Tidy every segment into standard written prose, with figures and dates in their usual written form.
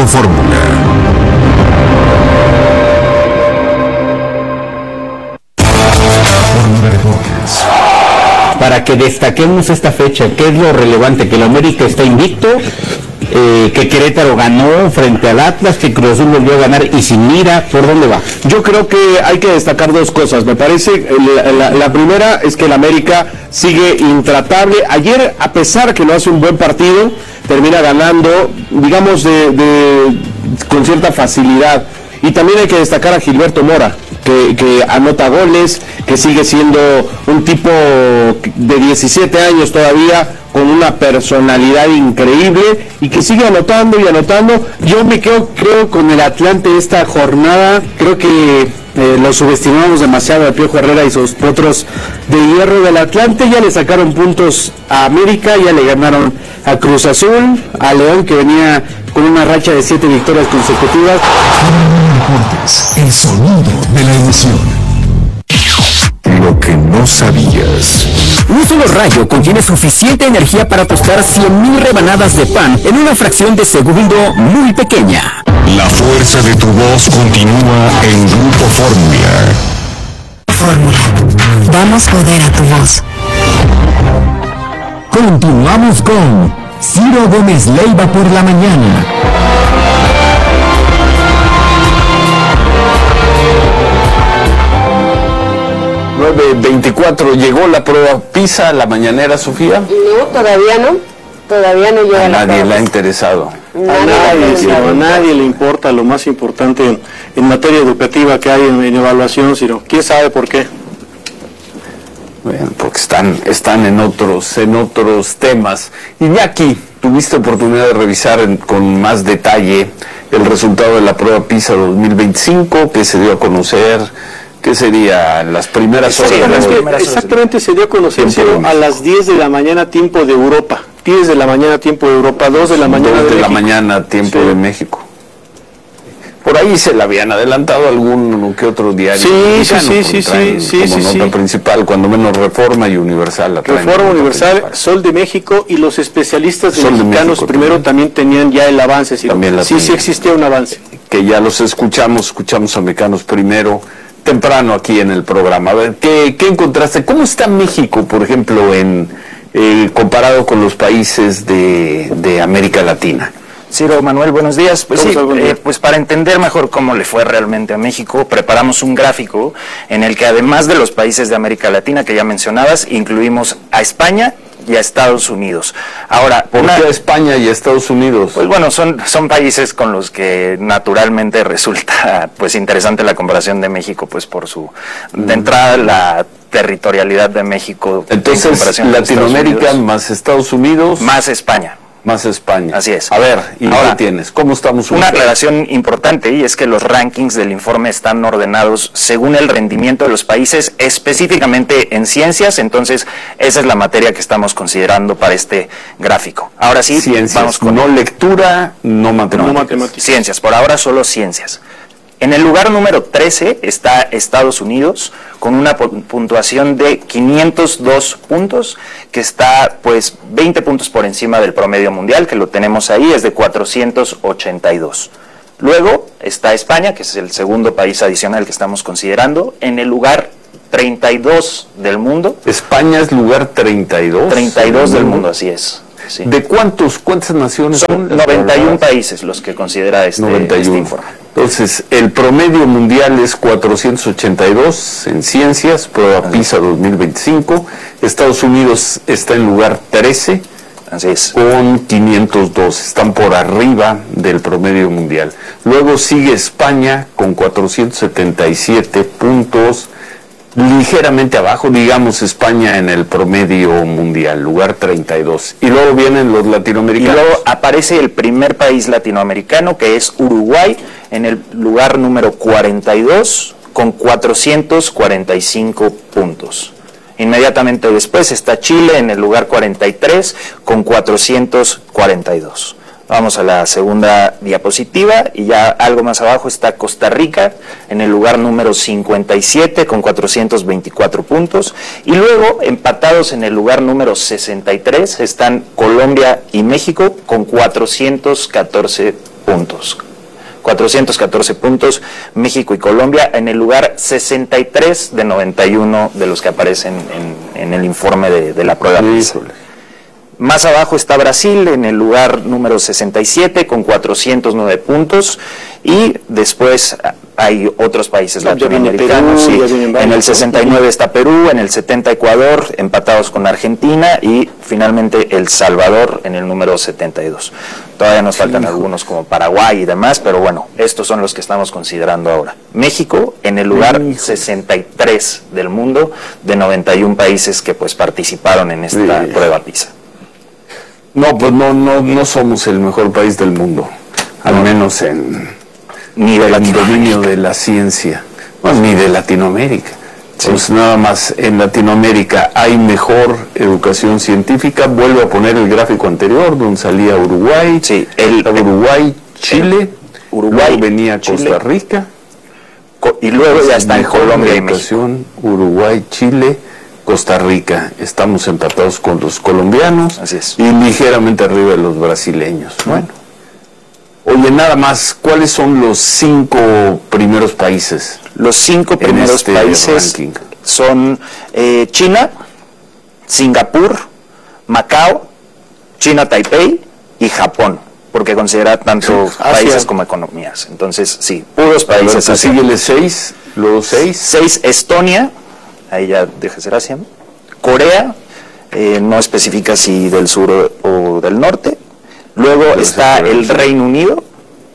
Grupo Fórmula. Para que destaquemos esta fecha, ¿qué es lo relevante? Que el América está invicto, que Querétaro ganó frente al Atlas, que Cruz Azul volvió a ganar y sin mira, ¿por dónde va? Yo creo que hay que destacar dos cosas. Me parece, la primera es que el América sigue intratable. Ayer, a pesar que no hace un buen partido, termina ganando, digamos, con cierta facilidad. Y también hay que destacar a Gilberto Mora, que anota goles, que sigue siendo un tipo de 17 años todavía, con una personalidad increíble y que sigue anotando y anotando. Yo me creo con el Atlante esta jornada. Creo que lo subestimamos demasiado a Piojo Herrera y sus potros de hierro del Atlante. Ya le sacaron puntos a América, ya le ganaron a Cruz Azul, a León, que venía con una racha de 7 victorias consecutivas. El sonido de la emoción. Lo que no sabías. Un solo rayo contiene suficiente energía para tostar 100,000 rebanadas de pan en una fracción de segundo muy pequeña. La fuerza de tu voz continúa en Grupo Fórmula. Fórmula. Damos poder a tu voz. Continuamos con Ciro Gómez Leiva por la mañana. 9:24, ¿llegó la prueba PISA, la mañanera, Sofía? No, todavía no llega. A nadie le ha interesado. A nadie le importa. Lo más importante en materia educativa que hay en evaluación, Ciro. ¿Quién sabe por qué? Bueno, porque están en otros temas. Iñaki, tuviste oportunidad de revisar con más detalle el resultado de la prueba PISA 2025, que se dio a conocer. ¿Qué sería? Las primeras horas. Exactamente, se dio a conocer, Ciro, a las 10 de la mañana tiempo de Europa. 10 de la mañana tiempo de Europa, 2 de la mañana de México. Tiempo de México. Por ahí se le habían adelantado algún que otro diario. Como nota principal, cuando menos Reforma y Universal. Reforma, Universal, principal. Sol de México y los especialistas de mexicanos primero también tenían ya el avance. Sí existía un avance. Que ya los escuchamos a Mexicanos primero, temprano aquí en el programa. A ver, ¿qué encontraste? ¿Cómo está México, por ejemplo, comparado con los países de América Latina? Ciro, Manuel, buenos días. Pues sí, pues para entender mejor cómo le fue realmente a México, preparamos un gráfico en el que además de los países de América Latina que ya mencionabas, incluimos a España y a Estados Unidos. Ahora, ¿por qué a España y a Estados Unidos? Pues bueno, son países con los que naturalmente resulta pues interesante la comparación de México, pues por su de entrada la territorialidad de México. Entonces, Latinoamérica más Estados Unidos más España. Más España. Así es. A ver, ¿y ahora qué tienes? ¿Cómo estamos? Una aclaración importante, y es que los rankings del informe están ordenados según el rendimiento de los países, específicamente en ciencias. Entonces, esa es la materia que estamos considerando para este gráfico. Ahora sí, ciencias, vamos con no lectura, no matemáticas. Ciencias, por ahora solo ciencias. En el lugar número 13 está Estados Unidos con una puntuación de 502 puntos, que está pues 20 puntos por encima del promedio mundial, que lo tenemos ahí, es de 482. Luego está España, que es el segundo país adicional que estamos considerando, en el lugar 32 del mundo. ¿España es lugar 32? 32 del mundo, así es. Sí. ¿De cuántas naciones son? 91 países los que considera este informe. Entonces, el promedio mundial es 482 en ciencias, prueba PISA 2025. Estados Unidos está en lugar 13, así es, con 502. Están por arriba del promedio mundial. Luego sigue España con 477 puntos, ligeramente abajo, digamos, España en el promedio mundial, lugar 32. Y luego vienen los latinoamericanos. Y luego aparece el primer país latinoamericano, que es Uruguay, en el lugar número 42, con 445 puntos. Inmediatamente después está Chile en el lugar 43, con 442. Vamos a la segunda diapositiva y ya algo más abajo está Costa Rica en el lugar número 57 con 424 puntos, y luego empatados en el lugar número 63 están Colombia y México con 414 puntos. 414 puntos, México y Colombia en el lugar 63 de 91 de los que aparecen en el informe de la prueba PISA. Más abajo está Brasil en el lugar número 67 con 409 puntos y después hay otros países latinoamericanos. Perú, en el 69 está Perú, en el 70 Ecuador, empatados con Argentina y finalmente El Salvador en el número 72. Todavía nos faltan algunos como Paraguay y demás, pero bueno, estos son los que estamos considerando ahora. México en el lugar 63 del mundo de 91 países que pues participaron en esta prueba PISA. No, pues no somos el mejor país del mundo, al menos ni de el dominio de la ciencia, pues, ni de Latinoamérica. Sí. Pues nada más en Latinoamérica hay mejor educación científica. Vuelvo a poner el gráfico anterior donde salía Uruguay, Uruguay, Chile, luego venía Chile, Costa Rica y luego ya está en Colombia y México. Uruguay, Chile, Costa Rica, estamos empatados con los colombianos. Así es. Y ligeramente arriba de los brasileños. Bueno, oye, nada más, ¿cuáles son los 5 primeros países? Los 5 primeros países ranking son China, Singapur, Macao, China Taipei y Japón, porque considera tanto países como economías. Entonces, sí, puros países. Síguele 6, luego 6. 6, Estonia, ahí ya deja de ser Asia. Corea, no especifica si del sur o del norte. Luego está el Reino Unido,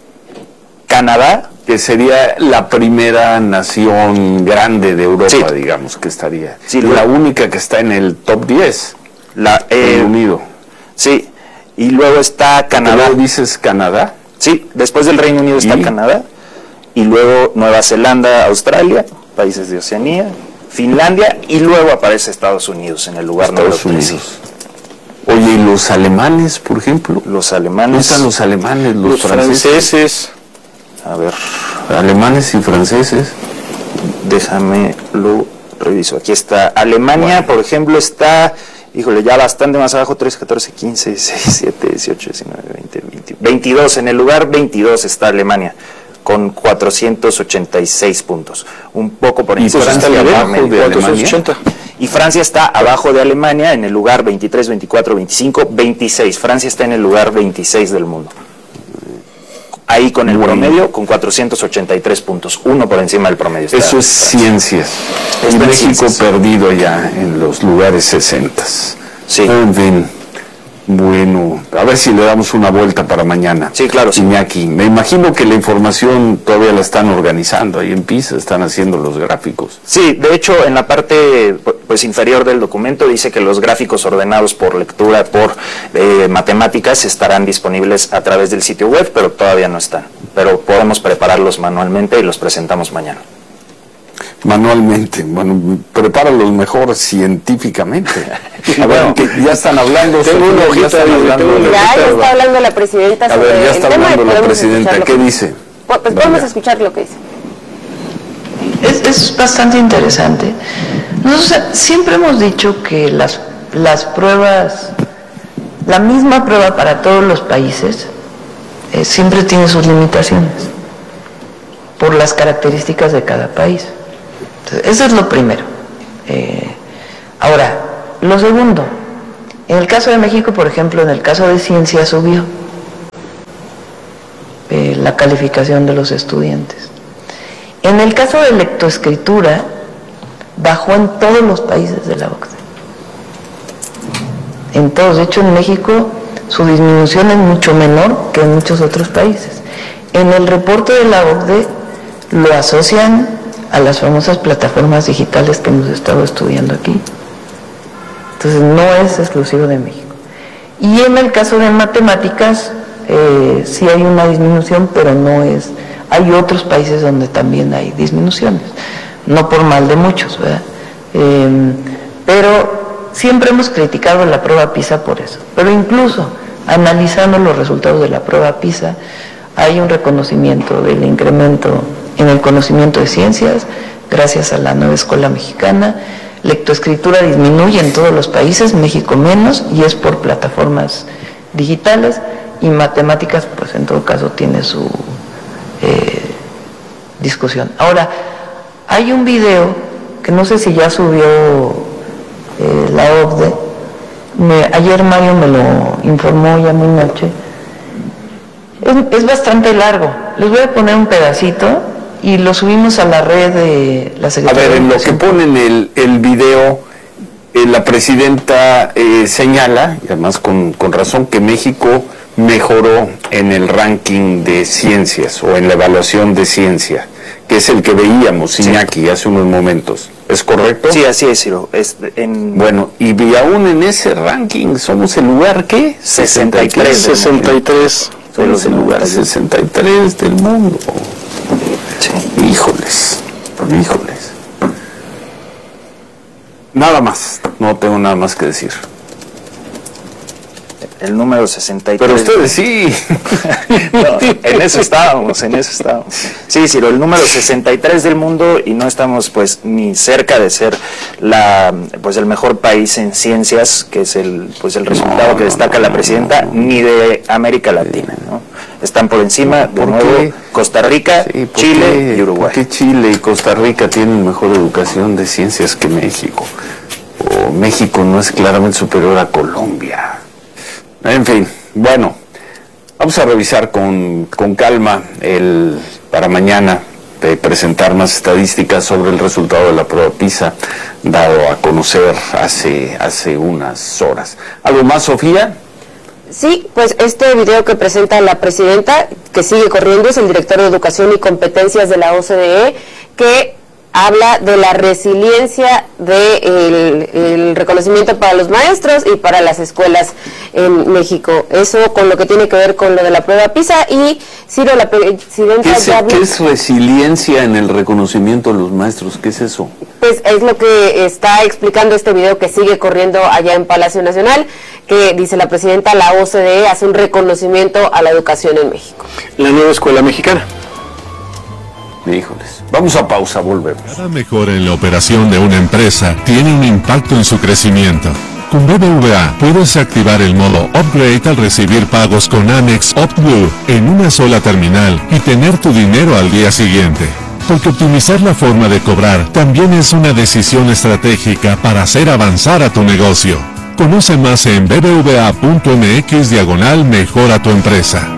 Canadá, que sería la primera nación grande de Europa, sí, digamos, que estaría. Sí, la única que está en el top 10, Reino Unido. Sí, y luego está Canadá. ¿Luego dices Canadá? Sí, después del Reino Unido está Canadá, y luego Nueva Zelanda, Australia, países de Oceanía, Finlandia, y luego aparece Estados Unidos en el lugar número 13. Oye, ¿y los alemanes, por ejemplo? Los alemanes. ¿Dónde están los alemanes, los franceses? A ver. Alemanes y franceses. Déjame lo reviso. Aquí está. Alemania, por ejemplo, está, híjole, ya bastante más abajo, 13, 14, 15, 16, 17, 18, 19, 20, 21. 22, en el lugar 22 está Alemania, con 486 puntos. Un poco por encima. ¿Y Francia abajo de Alemania? Y Francia está abajo de Alemania en el lugar 23, 24, 25, 26. Francia está en el lugar 26 del mundo. Ahí con el promedio, con 483 puntos, uno por encima del promedio. Eso es ciencias. Y México perdido ya en los lugares 60. Sí. En fin. Bueno, a ver si le damos una vuelta para mañana. Sí, claro. Sí. Iñaki, me imagino que la información todavía la están organizando ahí en PISA, están haciendo los gráficos. Sí, de hecho en la parte pues inferior del documento dice que los gráficos ordenados por lectura, por matemáticas estarán disponibles a través del sitio web, pero todavía no están. Pero podemos prepararlos manualmente y los presentamos mañana. Manualmente, bueno, prepáralos mejor científicamente. A ver, que ya están hablando. Ya está hablando la presidenta. A ver, ya está hablando la presidenta. ¿Qué dice? Pues vamos a escuchar lo que dice. Es bastante interesante. Nosotros siempre hemos dicho que las pruebas, la misma prueba para todos los países, siempre tiene sus limitaciones por las características de cada país. Entonces, eso es lo primero. Ahora, lo segundo, en el caso de México, por ejemplo, en el caso de ciencia subió la calificación de los estudiantes. En el caso de lectoescritura, bajó en todos los países de la OCDE. En todos. De hecho, en México su disminución es mucho menor que en muchos otros países. En el reporte de la OCDE lo asocian a las famosas plataformas digitales que hemos estado estudiando aquí. Entonces no es exclusivo de México. Y en el caso de matemáticas sí hay una disminución, pero no es... Hay otros países donde también hay disminuciones, no por mal de muchos, ¿verdad? Pero siempre hemos criticado la prueba PISA por eso. Pero incluso analizando los resultados de la prueba PISA, hay un reconocimiento del incremento en el conocimiento de ciencias, gracias a la nueva escuela mexicana. Lectoescritura disminuye en todos los países, México menos, y es por plataformas digitales. y matemáticas, pues en todo caso tiene su discusión. Ahora, hay un video que no sé si ya subió la OCDE, ayer Mario me lo informó ya muy noche, es bastante largo, les voy a poner un pedacito y lo subimos a la red de la Secretaría. A ver, en lo que ponen el video, la presidenta señala, y además con razón, que México mejoró en el ranking de ciencias o en la evaluación de ciencia, que es el que veíamos, Iñaki, hace unos momentos. ¿Es correcto? Sí, así es, Ciro. Bueno, y aún en ese ranking somos el lugar, ¿qué? 63. Somos el lugar 63 del mundo. Sí. Híjoles. Nada más, no tengo nada más que decir. El número 63. Pero ustedes sí. No, en eso estábamos. Sí, Ciro, el número 63 del mundo, y no estamos pues ni cerca de ser el mejor país en ciencias, que es el resultado que destaca la presidenta, ni de América Latina, ¿no? Están por encima, de nuevo, Costa Rica, Chile y Uruguay. ¿Por qué Chile y Costa Rica tienen mejor educación de ciencias que México? O México no es claramente superior a Colombia. En fin, bueno, vamos a revisar con calma para mañana presentar más estadísticas sobre el resultado de la prueba PISA, dado a conocer hace unas horas. ¿Algo más, Sofía? Sí, pues este video que presenta la presidenta, que sigue corriendo, es el director de Educación y Competencias de la OCDE, que habla de la resiliencia del reconocimiento para los maestros y para las escuelas en México. Eso con lo que tiene que ver con lo de la prueba PISA. Y Ciro, la presidenta ¿Qué es resiliencia en el reconocimiento de los maestros? ¿Qué es eso? Pues es lo que está explicando este video que sigue corriendo allá en Palacio Nacional, que dice la presidenta, la OCDE hace un reconocimiento a la educación en México. La nueva escuela mexicana. Híjoles. Vamos a pausa, volvemos. Cada mejora en la operación de una empresa tiene un impacto en su crecimiento. Con BBVA puedes activar el modo Upgrade al recibir pagos con Amex OptBlue en una sola terminal y tener tu dinero al día siguiente. Porque optimizar la forma de cobrar también es una decisión estratégica para hacer avanzar a tu negocio. Conoce más en bbva.mx/mejora tu empresa.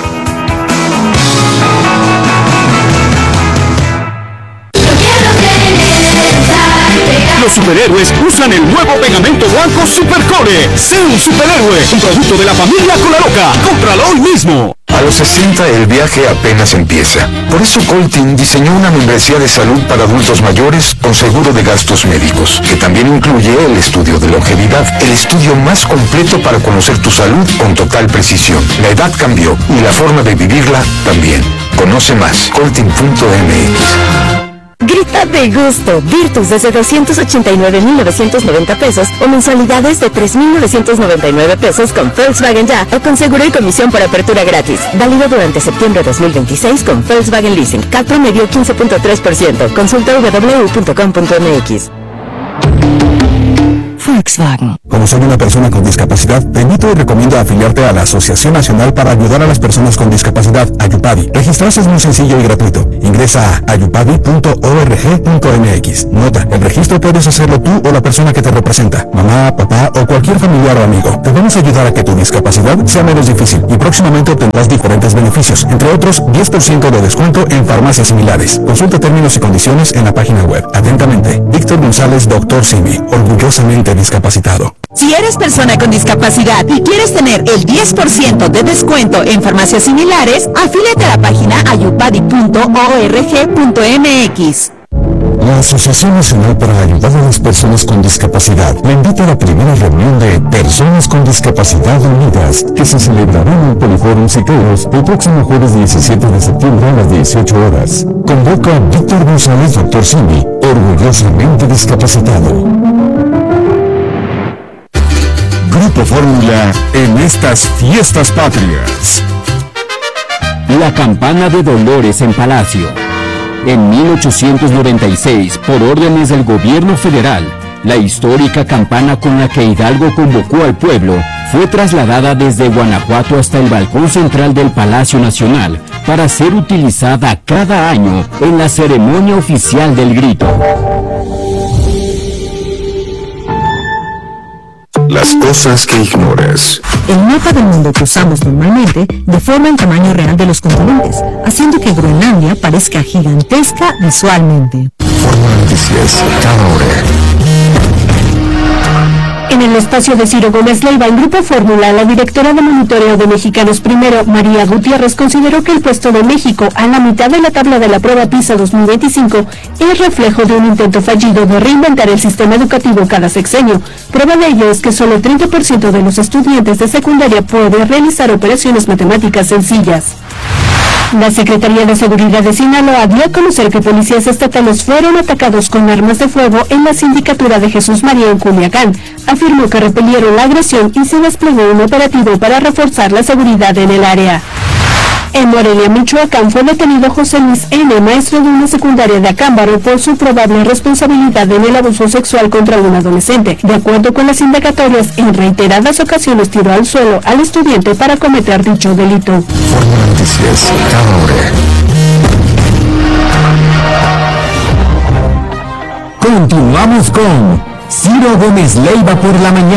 Los superhéroes usan el nuevo pegamento blanco Supercore. Sé un superhéroe, un producto de la familia Colaroca. Cómpralo hoy mismo. A los 60 el viaje apenas empieza. Por eso Colting diseñó una membresía de salud para adultos mayores con seguro de gastos médicos, que también incluye el estudio de longevidad, el estudio más completo para conocer tu salud con total precisión. La edad cambió y la forma de vivirla también. Conoce más, colting.mx. Grita de gusto. Virtus desde 289,990 pesos o mensualidades de 3,999 pesos con Volkswagen Ya o con seguro y comisión por apertura gratis. Válido durante septiembre 2026 con Volkswagen Leasing. CAT promedio 15.3%. Consulta www.com.mx. Volkswagen. Como soy una persona con discapacidad, te invito y recomiendo afiliarte a la Asociación Nacional para Ayudar a las Personas con Discapacidad, Ayupadi. Registrarse es muy sencillo y gratuito. Ingresa a ayupadi.org.mx. Nota, el registro puedes hacerlo tú o la persona que te representa, mamá, papá o cualquier familiar o amigo. Te vamos a ayudar a que tu discapacidad sea menos difícil y próximamente obtendrás diferentes beneficios, entre otros 10% de descuento en farmacias similares. Consulta términos y condiciones en la página web. Atentamente, Víctor González, Dr. Simi, orgullosamente discapacitado. Si eres persona con discapacidad y quieres tener el 10% de descuento en farmacias similares, afíliate a la página ayupadi.org.mx. La Asociación Nacional para Ayudar a las Personas con Discapacidad le invita a la primera reunión de Personas con Discapacidad Unidas, que se celebrará en el Poliforum Siqueiros el próximo jueves 17 de septiembre a las 18 horas. Convoca a Víctor González, Dr. Simi, orgullosamente discapacitado. Grupo Fórmula en estas fiestas patrias. La campana de Dolores en Palacio. En 1896, por órdenes del gobierno federal, la histórica campana con la que Hidalgo convocó al pueblo fue trasladada desde Guanajuato hasta el balcón central del Palacio Nacional para ser utilizada cada año en la ceremonia oficial del grito. Las cosas que ignoras. El mapa del mundo que usamos normalmente deforma el tamaño real de los continentes, haciendo que Groenlandia parezca gigantesca visualmente. Fórmula Noticias, cada hora. En el espacio de Ciro Gómez Leiva, en Grupo Fórmula, la directora de monitoreo de Mexicanos Primero, María Gutiérrez, consideró que el puesto de México a la mitad de la tabla de la prueba PISA 2025 es reflejo de un intento fallido de reinventar el sistema educativo cada sexenio. Prueba de ello es que solo 30% de los estudiantes de secundaria puede realizar operaciones matemáticas sencillas. La Secretaría de Seguridad de Sinaloa dio a conocer que policías estatales fueron atacados con armas de fuego en la sindicatura de Jesús María en Culiacán. Afirmó que repelieron la agresión y se desplegó un operativo para reforzar la seguridad en el área. En Morelia, Michoacán, fue detenido José Luis N., maestro de una secundaria de Acámbaro, por su probable responsabilidad en el abuso sexual contra un adolescente. De acuerdo con las indagatorias, en reiteradas ocasiones tiró al suelo al estudiante para cometer dicho delito. Fórmula Noticias, cada hora. Continuamos con Ciro Gómez Leiva por la mañana.